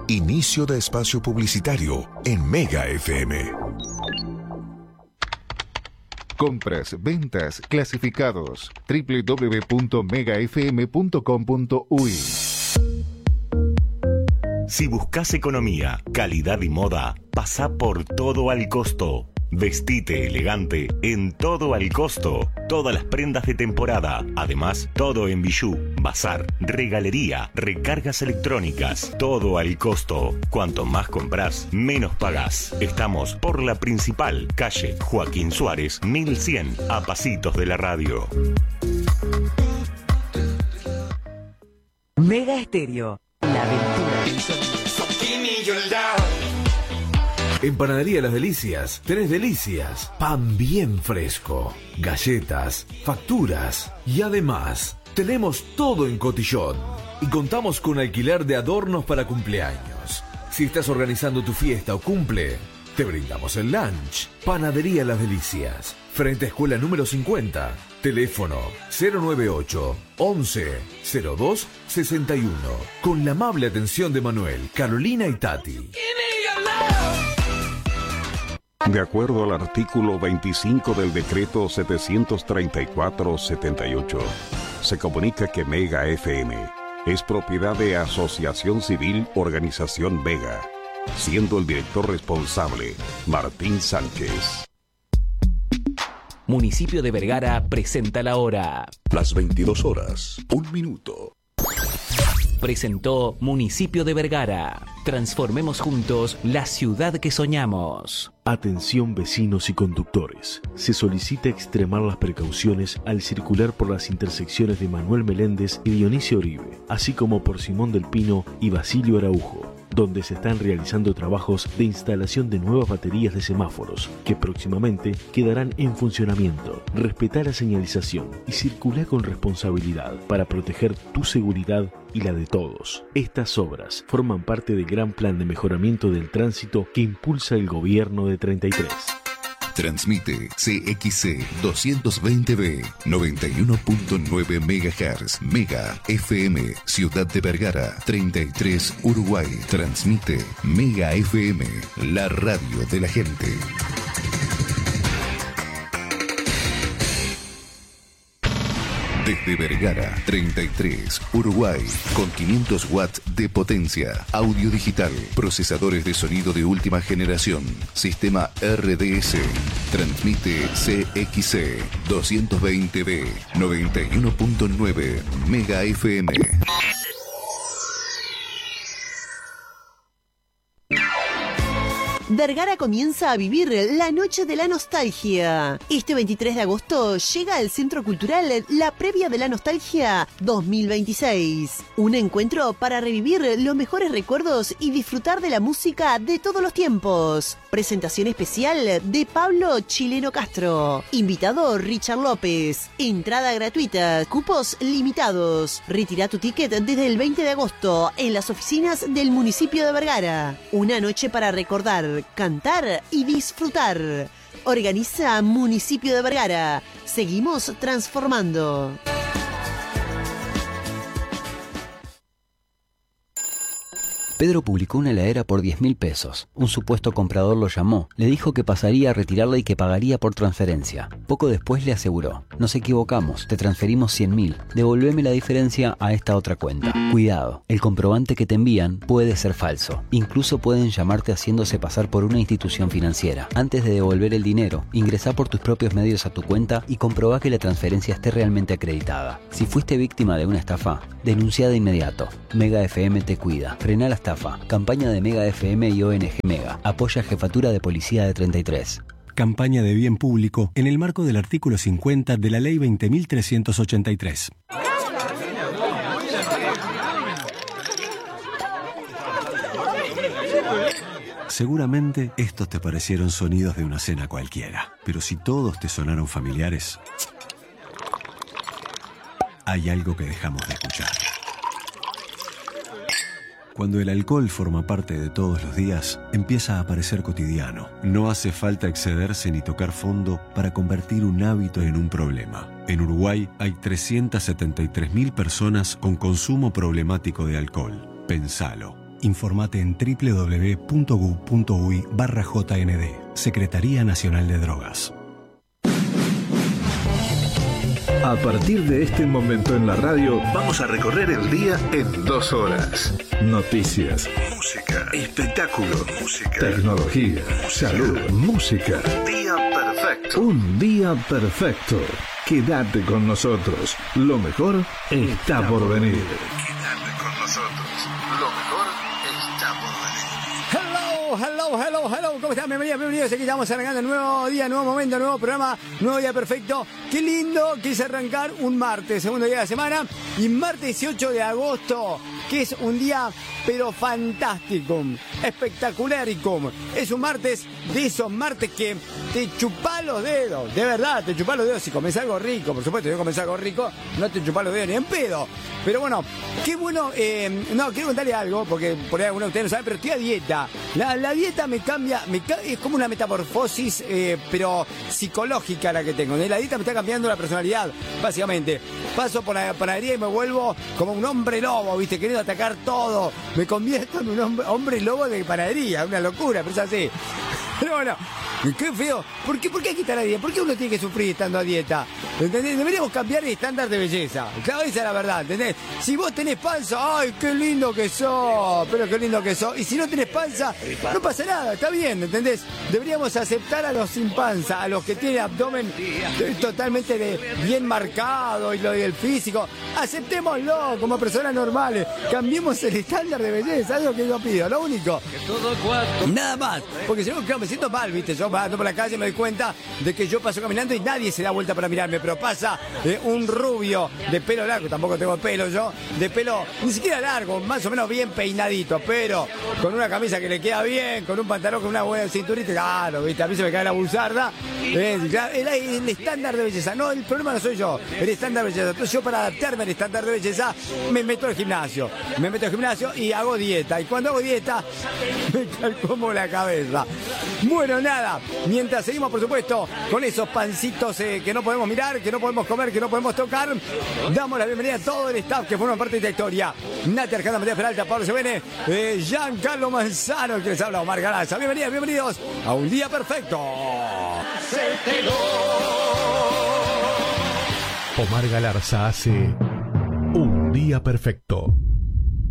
Inicio de espacio publicitario en Mega FM. Compras, ventas, clasificados. www.megafm.com.uy. Si buscas economía, calidad y moda, pasa por Todo al Costo. Vestite elegante en Todo al Costo. Todas las prendas de temporada. Además, todo en bijú, bazar, regalería, recargas electrónicas. Todo al costo. Cuanto más compras, menos pagás. Estamos por la principal, calle Joaquín Suárez, 1100, a pasitos de la radio. Mega Estéreo, la aventura del sonido. En Panadería Las Delicias tenés delicias, pan bien fresco, galletas, facturas y además tenemos todo en cotillón y contamos con alquiler de adornos para cumpleaños. Si estás organizando tu fiesta o cumple, te brindamos el lunch. Panadería Las Delicias, frente a Escuela número 50, teléfono 098 11 02 61, con la amable atención de Manuel, Carolina y Tati. De acuerdo al artículo 25 del decreto 734-78, se comunica que Mega FM es propiedad de Asociación Civil Organización Mega, siendo el director responsable Martín Sánchez. Municipio de Vergara presenta la hora. Las 22 horas, 1 minuto. Presentó Municipio de Vergara. Transformemos juntos la ciudad que soñamos. Atención vecinos y conductores. Se solicita extremar las precauciones al circular por las intersecciones de Manuel Meléndez y Dionisio Oribe, así como por Simón del Pino y Basilio Araujo, donde se están realizando trabajos de instalación de nuevas baterías de semáforos, que próximamente quedarán en funcionamiento. Respetá la señalización y circulá con responsabilidad para proteger tu seguridad y la de todos. Estas obras forman parte del gran plan de mejoramiento del tránsito que impulsa el gobierno de 33. Transmite CXC 220B 91.9 MHz Mega FM Ciudad de Vergara 33 Uruguay. Transmite Mega FM, la radio de la gente. Desde Vergara 33 Uruguay, con 500 watts de potencia, audio digital, procesadores de sonido de última generación, sistema RDS. Transmite CXC 220B 91.9 Mega FM. Vergara comienza a vivir la noche de la nostalgia. Este 23 de agosto llega al Centro Cultural la previa de la nostalgia 2026. Un encuentro para revivir los mejores recuerdos y disfrutar de la música de todos los tiempos. Presentación especial de Pablo Chileno Castro. Invitado Richard López. Entrada gratuita. Cupos limitados. Retira tu ticket desde el 20 de agosto en las oficinas del municipio de Vergara. Una noche para recordar, cantar y disfrutar. Organiza Municipio de Vergara. Seguimos transformando. Pedro publicó una heladera por 10.000 pesos. Un supuesto comprador lo llamó, le dijo que pasaría a retirarla y que pagaría por transferencia. Poco después le aseguró: nos equivocamos, te transferimos 100.000, devolveme la diferencia a esta otra cuenta. Cuidado, el comprobante que te envían puede ser falso. Incluso pueden llamarte haciéndose pasar por una institución financiera. Antes de devolver el dinero, ingresá por tus propios medios a tu cuenta y comprobá que la transferencia esté realmente acreditada. Si fuiste víctima de una estafa, denuncia de inmediato. Mega FM te cuida. Frena la estafa. Campaña de Mega FM y ONG Mega. Apoya Jefatura de Policía de 33. Campaña de bien público en el marco del artículo 50 de la Ley 20.383. Seguramente estos te parecieron sonidos de una cena cualquiera, pero si todos te sonaron familiares, hay algo que dejamos de escuchar. Cuando el alcohol forma parte de todos los días, empieza a parecer cotidiano. No hace falta excederse ni tocar fondo para convertir un hábito en un problema. En Uruguay hay 373.000 personas con consumo problemático de alcohol. Pensalo. Informate en www.gu.uy/JND. Secretaría Nacional de Drogas. A partir de este momento en la radio, vamos a recorrer el día en 2 horas. Noticias, música, espectáculo, música, tecnología, salud, música. Día perfecto. Un día perfecto. Quédate con nosotros. Lo mejor está por venir. Quédate con nosotros. Lo mejor está por venir. Hello. ¿Cómo están? Bienvenidos. Aquí estamos arrancando un nuevo día, nuevo momento, nuevo programa, nuevo día perfecto. Qué lindo que es arrancar un martes, segundo día de la semana. Y martes 18 de agosto, que es un día pero fantástico, espectacularicum. Es un martes de esos martes que te chupa los dedos, de verdad, te chupa los dedos si comes algo rico. Por supuesto, yo comes algo rico, no te chupa los dedos ni en pedo. Pero bueno, qué bueno, no, quiero contarle algo, porque por ahí algunos de ustedes no saben, pero estoy a dieta. La dieta me cambia, es como una metamorfosis, pero psicológica la que tengo. La dieta me está cambiando la personalidad, básicamente. Paso por la panadería y me vuelvo como un hombre lobo, ¿viste? Queriendo atacar todo. Me convierto en un hombre lobo de panadería, una locura, pero es así. Pero bueno, qué feo. ¿Por qué hay que estar a dieta? ¿Por qué uno tiene que sufrir estando a dieta? ¿Entendés? Deberíamos cambiar el estándar de belleza. Claro, esa es la verdad, ¿entendés? Si vos tenés panza, ¡ay, qué lindo que sos! Pero qué lindo que sos. Y si no tenés panza, no pasa nada, está bien, ¿entendés? Deberíamos aceptar a los sin panza, a los que tienen abdomen totalmente bien marcado y el físico. Aceptémoslo como personas normales. Cambiemos el estándar de belleza, es lo que yo pido, lo único. Nada más. Porque si no, claro, me siento mal, ¿viste? Yo ando por la calle y me doy cuenta de que yo paso caminando y nadie se da vuelta para mirarme, pero pasa un rubio de pelo largo, tampoco tengo pelo yo, de pelo ni siquiera largo, más o menos bien peinadito, pero con una camisa que le queda bien, con un pantalón con una buena cinturita, claro, ¿viste? A mí se me cae la buzarda, el estándar de belleza, no, el problema no soy yo, el estándar de belleza. Entonces yo, para adaptarme al estándar de belleza, me meto al gimnasio y hago dieta, y cuando hago dieta me calcomo la cabeza. Bueno, nada, mientras seguimos, por supuesto, con esos pancitos que no podemos mirar, que no podemos comer, que no podemos tocar, damos la bienvenida a todo el staff que forma parte de esta historia. Nati Arjona, Matías Peralta, Pablo Sevene, Giancarlo Manzano, el que les habla, Omar Galarza. Bienvenidos a Un Día Perfecto. Omar Galarza hace Un Día Perfecto.